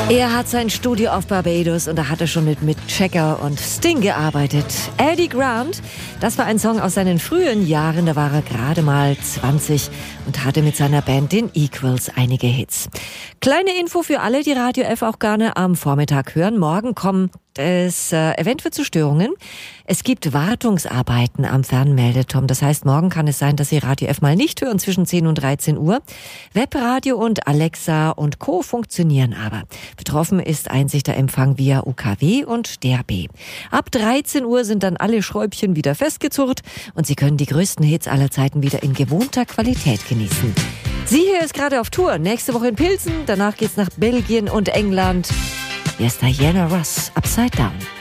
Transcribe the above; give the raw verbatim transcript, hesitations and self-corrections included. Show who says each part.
Speaker 1: Er hat sein Studio auf Barbados und da hat er schon mit Mick Jagger und Sting gearbeitet. Eddie Grant, das war ein Song aus seinen frühen Jahren, da war er gerade mal zwanzig und hatte mit seiner Band den Equals einige Hits. Kleine Info für alle, die Radio F auch gerne am Vormittag hören. Morgen kommt es äh, eventuell zu Störungen. Es gibt Wartungsarbeiten am Fernmeldeturm. Das heißt, morgen kann es sein, dass Sie Radio F mal nicht hören zwischen zehn und dreizehn Uhr. Webradio und Alexa und Co. funktionieren aber. Betroffen ist einzig der Empfang via U K W und D A B. Ab dreizehn Uhr sind dann alle Schräubchen wieder festgezurrt und Sie können die größten Hits aller Zeiten wieder in gewohnter Qualität genießen. Sie hier ist gerade auf Tour. Nächste Woche in Pilsen, danach geht's nach Belgien und England. Hier ist Diana Ross, Upside Down.